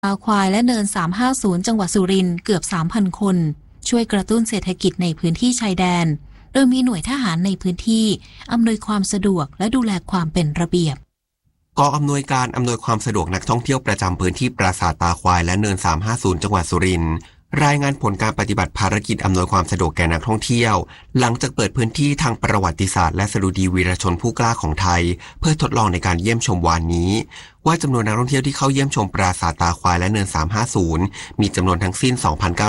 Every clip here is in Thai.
ตาควายและเนิน350จังหวัดสุรินทร์เกือบ 3,000 คนช่วยกระตุ้นเศรษฐกิจในพื้นที่ชายแดนโดยมีหน่วยทหารในพื้นที่อำนวยความสะดวกและดูแลความเป็นระเบียบกองอำนวยการอำนวยความสะดวกนักท่องเที่ยวประจำพื้นที่ปราสาทตาควายและเนิน350จังหวัดสุรินทร์รายงานผลการปฏิบัติภารกิจอำนวยความสะดวกแก่นักท่องเที่ยวหลังจากเปิดพื้นที่ทางประวัติศาสตร์และสดุดีวีรชนผู้กล้าของไทยเพื่อทดลองในการเยี่ยมชมวานนี้ว่าจำนวนนักท่องเที่ยวที่เข้าเยี่ยมชมปราสาทตาควายและเนิน350มีจำนวนทั้งสิ้น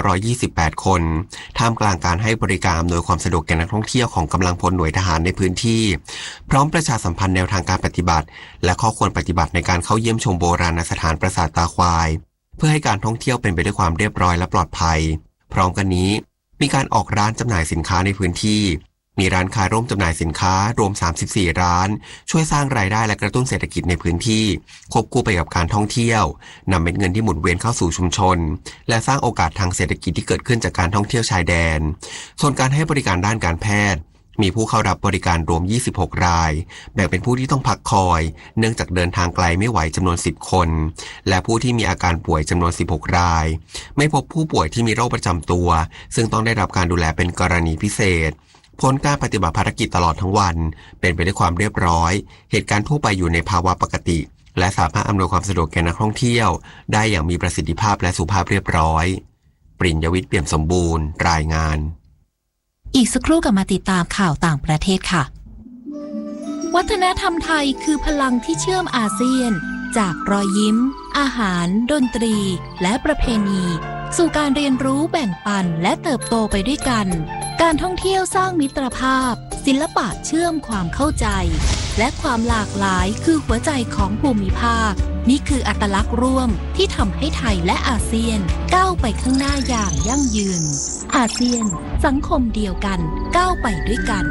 2,928 คนท่ามกลางการให้บริการอำนวยความสะดวกแก่นักท่องเที่ยวของกำลังพลหน่วยทหารในพื้นที่พร้อมประชาสัมพันธ์แนวทางการปฏิบัติและข้อควรปฏิบัติในการเข้าเยี่ยมชมโบราณสถานปราสาทตาควายเพื่อให้การท่องเที่ยวเป็นไปด้วยความเรียบร้อยและปลอดภัยพร้อมกันนี้มีการออกร้านจำหน่ายสินค้าในพื้นที่มีร้านค้าร่วมจำหน่ายสินค้ารวม34ร้านช่วยสร้างรายได้และกระตุ้นเศรษฐกิจในพื้นที่ควบคู่ไปกับการท่องเที่ยวนำเม็ดเงินที่หมุนเวียนเข้าสู่ชุมชนและสร้างโอกาสทางเศรษฐกิจที่เกิดขึ้นจากการท่องเที่ยวชายแดนส่วนการให้บริการด้านการแพทย์มีผู้เข้ารับบริการรวม26รายแบ่งเป็นผู้ที่ต้องพักคอยเนื่องจากเดินทางไกลไม่ไหวจำนวน10คนและผู้ที่มีอาการป่วยจำนวน16รายไม่พบผู้ป่วยที่มีโรคประจำตัวซึ่งต้องได้รับการดูแลเป็นกรณีพิเศษผลการปฏิบัติภารกิจตลอดทั้งวันเป็นไปด้วยความเรียบร้อยเหตุการณ์ทั่วไปอยู่ในภาวะปกติและสามารถอำนวยความสะดวกแก่นักท่องเที่ยวได้อย่างมีประสิทธิภาพและสุภาพเรียบร้อยปริญญวิทย์ เปี่ยมสมบูรณ์รายงานอีกสักครู่กลับมาติดตามข่าวต่างประเทศค่ะวัฒนธรรมไทยคือพลังที่เชื่อมอาเซียนจากรอยยิ้มอาหารดนตรีและประเพณีสู่การเรียนรู้แบ่งปันและเติบโตไปด้วยกันการท่องเที่ยวสร้างมิตรภาพศิลปะเชื่อมความเข้าใจและความหลากหลายคือหัวใจของภูมิภาคนี่คืออัตลักษณ์ร่วมที่ทำให้ไทยและอาเซียนก้าวไปข้างหน้าอย่างยั่งยืนอาเซียนสังคมเดียวกันก้าวไปด้วยกัน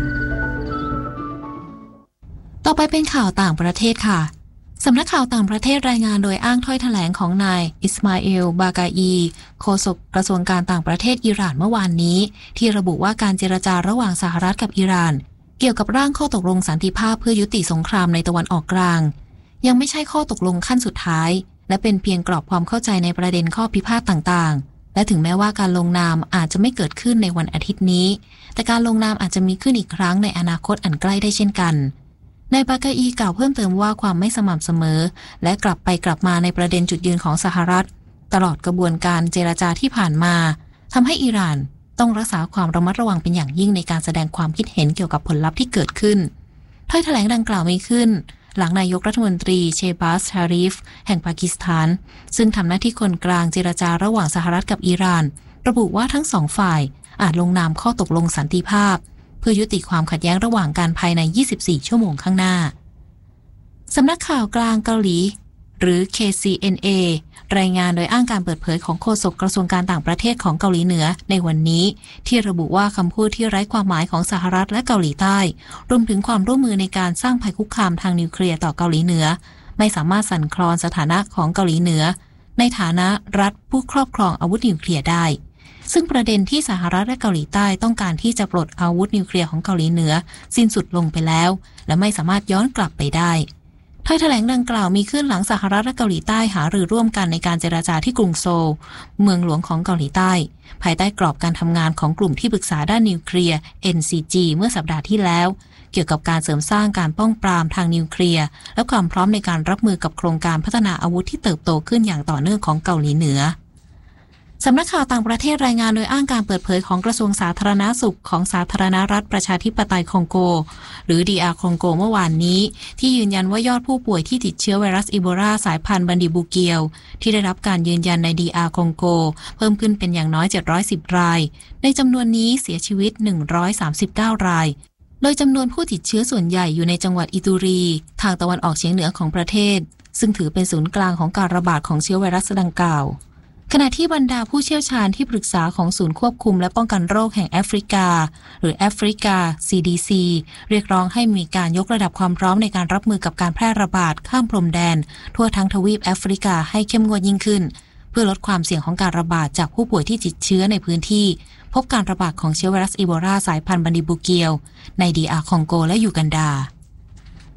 ต่อไปเป็นข่าวต่างประเทศค่ะสำนักข่าวต่างประเทศรายงานโดยอ้างถ้อยแถลงของนายอิสมาอิล บากาอีโฆษกกระทรวงการต่างประเทศอิหร่านเมื่อวานนี้ที่ระบุว่าการเจรจาระหว่างสหรัฐกับอิหร่านเกี่ยวกับร่างข้อตกลงสันติภาพเพื่อยุติสงครามในตะวันออกกลางยังไม่ใช่ข้อตกลงขั้นสุดท้ายและเป็นเพียงกรอบความเข้าใจในประเด็นข้อพิพาทต่างๆและถึงแม้ว่าการลงนามอาจจะไม่เกิดขึ้นในวันอาทิตย์นี้แต่การลงนามอาจจะมีขึ้นอีกครั้งในอนาคตอันใกล้ได้เช่นกันนายบากาอีกล่าวเพิ่มเติมว่าความไม่สม่ำเสมอและกลับไปกลับมาในประเด็นจุดยืนของสหรัฐตลอดกระบวนการเจรจาที่ผ่านมาทำให้อิหร่านต้องรักษาความระมัดระวังเป็นอย่างยิ่งในการแสดงความคิดเห็นเกี่ยวกับผลลัพธ์ที่เกิดขึ้นถ้อยแถลงดังกล่าวมีขึ้นหลังนายกรัฐมนตรีเชบาส ชารีฟแห่งปากีสถานซึ่งทำหน้าที่คนกลางเจรจาระหว่างสหรัฐกับอิหร่านระบุว่าทั้งสองฝ่ายอาจลงนามข้อตกลงสันติภาพเพื่อยุติความขัดแย้งระหว่างกันภายใน24ชั่วโมงข้างหน้าสำนักข่าวกลางเกาหลีหรือ KCNA รายงานโดยอ้างการเปิดเผยของโฆษกกระทรวงการต่างประเทศของเกาหลีเหนือในวันนี้ที่ระบุว่าคำพูดที่ไร้ความหมายของสหรัฐและเกาหลีใต้รวมถึงความร่วมมือในการสร้างภัยคุกคามทางนิวเคลียร์ต่อเกาหลีเหนือไม่สามารถสั่นคลอนสถานะของเกาหลีเหนือในฐานะรัฐผู้ครอบครองอาวุธนิวเคลียร์ได้ซึ่งประเด็นที่สหรัฐและเกาหลีใต้ต้องการที่จะปลดอาวุธนิวเคลียร์ของเกาหลีเหนือสิ้นสุดลงไปแล้วและไม่สามารถย้อนกลับไปได้ถ้อยแถลงดังกล่าวมีขึ้นหลังสหรัฐและเกาหลีใต้หารือร่วมกันในการเจรจาที่กรุงโซลเมืองหลวงของเกาหลีใต้ภายใต้กรอบการทำงานของกลุ่มที่ปรึกษาด้านนิวเคลียร์ NCG เมื่อสัปดาห์ที่แล้วเกี่ยวกับการเสริมสร้างการป้องปรามทางนิวเคลียร์และความพร้อมในการรับมือกับโครงการพัฒนาอาวุธที่เติบโตขึ้นอย่างต่อเนื่องของเกาหลีเหนือสำนักข่าวต่างประเทศรายงานโดยอ้างการเปิดเผยของกระทรวงสาธารณสุขของสาธารณรัฐประชาธิปไตยคองโกหรือ DR คองโกเมื่อวานนี้ที่ยืนยันว่ายอดผู้ป่วยที่ติดเชื้อไวรัสอีโบลาสายพันธุ์บันดิบูเกียวที่ได้รับการยืนยันใน DR คองโกเพิ่มขึ้นเป็นอย่างน้อย710รายในจำนวนนี้เสียชีวิต139รายโดยจำนวนผู้ติดเชื้อส่วนใหญ่อยู่ในจังหวัดอิตูรีทางตะวันออกเฉียงเหนือของประเทศซึ่งถือเป็นศูนย์กลางของการระบาดของเชื้อไวรัสดังกล่าวขณะที่บรรดาผู้เชี่ยวชาญที่ปรึกษาของศูนย์ควบคุมและป้องกันโรคแห่งแอฟริกาหรือแอฟริกา CDC เรียกร้องให้มีการยกระดับความพร้อมในการรับมือกับการแพร่ระบาดข้ามพรมแดนทั่วทั้งทวีปแอฟริกาให้เข้มงวดยิ่งขึ้นเพื่อลดความเสี่ยงของการระบาดจากผู้ป่วยที่ติดเชื้อในพื้นที่พบการระบาดของเชื้อไวรัสอีโบลาสายพันธุ์บันดิบูเกียวใน DR คองโกและยูกันดา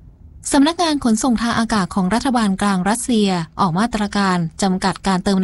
สำนักงานขนส่งทางอากาศของรัฐบาลกลางรัสเซียออกมาตรการจำกัดการเติม